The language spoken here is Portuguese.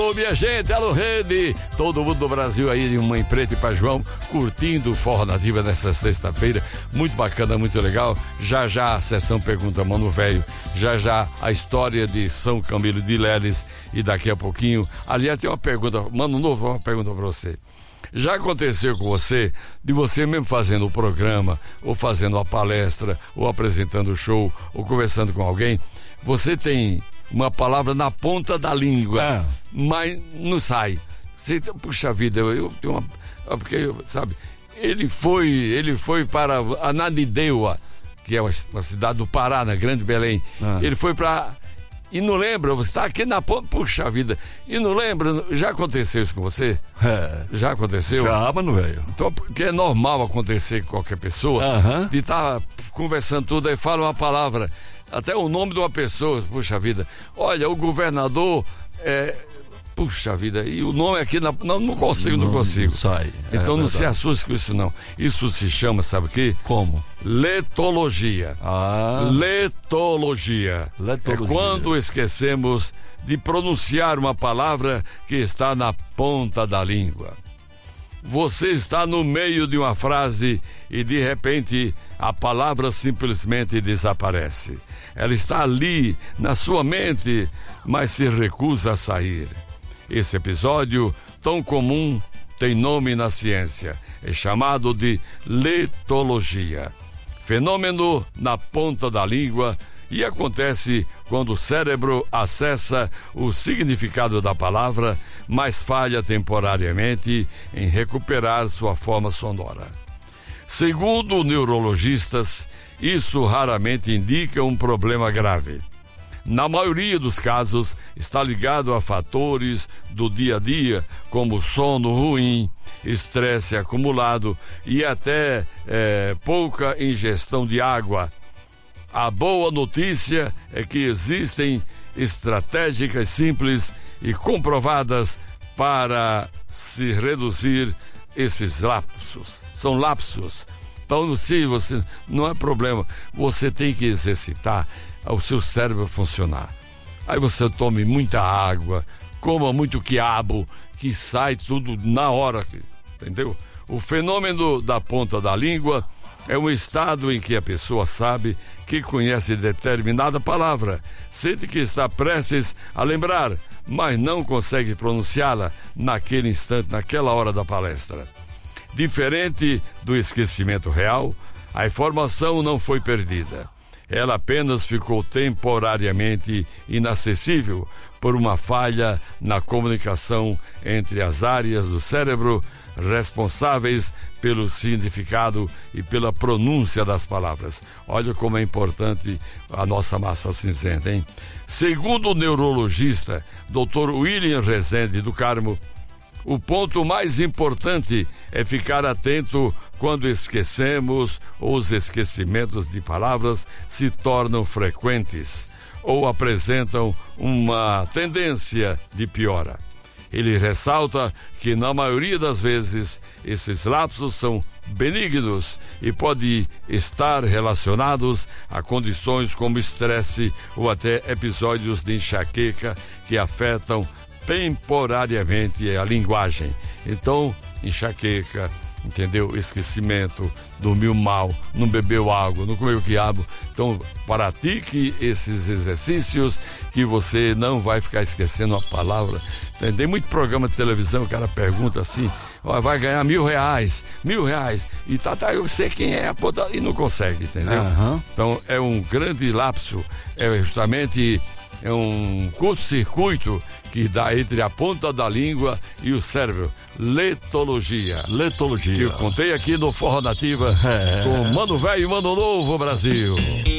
Ô, minha gente, alô Rede, todo mundo do Brasil aí, de Mãe Preta e Pai João, curtindo o Forró Nativa nessa sexta-feira, muito bacana, muito legal. Já já a sessão Pergunta Mano Velho, já a história de São Camilo de Leles, e daqui a pouquinho, aliás, tem uma pergunta, Mano Novo, uma pergunta pra você. Já aconteceu com você, de você mesmo fazendo o programa, ou fazendo a palestra, ou apresentando o show, ou conversando com alguém, você tem uma palavra na ponta da língua, mas não sai. Você, puxa vida, eu tenho uma... Porque, sabe, ele foi para Ananindeua, que é uma cidade do Pará, na Grande Belém. Ele foi para... E não lembra, você está aqui na ponta, puxa vida, e não lembra, já aconteceu isso com você? Já aconteceu? Já, mas não veio. Então, porque é normal acontecer com qualquer pessoa, de estar conversando tudo, aí fala uma palavra, até o nome de uma pessoa, puxa vida, olha, o governador, puxa vida, e o nome aqui, não consigo. Não sai. Então não se assuste com isso não. Isso se chama, sabe o quê? Como? Letologia. Letologia. É quando esquecemos de pronunciar uma palavra que está na ponta da língua. Você está no meio de uma frase e de repente a palavra simplesmente desaparece. Ela está ali na sua mente, mas se recusa a sair. Esse episódio, tão comum, tem nome na ciência. É chamado de letologia. Fenômeno na ponta da língua, e acontece quando o cérebro acessa o significado da palavra, mas falha temporariamente em recuperar sua forma sonora. Segundo neurologistas, isso raramente indica um problema grave. Na maioria dos casos, está ligado a fatores do dia a dia, como sono ruim, estresse acumulado e até pouca ingestão de água. A boa notícia é que existem estratégias simples e comprovadas para se reduzir esses lapsos. São lapsos. Então, se você não é problema, você tem que exercitar o seu cérebro funcionar. Aí você tome muita água, coma muito quiabo, que sai tudo na hora, entendeu? O fenômeno da ponta da língua é um estado em que a pessoa sabe que conhece determinada palavra, sente que está prestes a lembrar, mas não consegue pronunciá-la naquele instante, naquela hora da palestra. Diferente do esquecimento real, a informação não foi perdida. Ela apenas ficou temporariamente inacessível por uma falha na comunicação entre as áreas do cérebro responsáveis pelo significado e pela pronúncia das palavras. Olha como é importante a nossa massa cinzenta, hein? Segundo o neurologista Dr. William Rezende do Carmo, o ponto mais importante é ficar atento quando esquecemos ou os esquecimentos de palavras se tornam frequentes ou apresentam uma tendência de piora. Ele ressalta que, na maioria das vezes, esses lapsos são benignos e podem estar relacionados a condições como estresse ou até episódios de enxaqueca que afetam temporariamente a linguagem. Então, enxaqueca, entendeu? Esquecimento, dormiu mal, não bebeu água, não comeu quiabo. Então, pratique esses exercícios que você não vai ficar esquecendo a palavra. Tem muito programa de televisão, o cara pergunta assim, vai ganhar R$1.000, e eu sei quem é, e não consegue, entendeu? Então, é um grande lapso, é justamente um curto-circuito que dá entre a ponta da língua e o cérebro. Letologia. Que eu contei aqui no Forró Nativa com Mano Velho e Mano Novo, Brasil.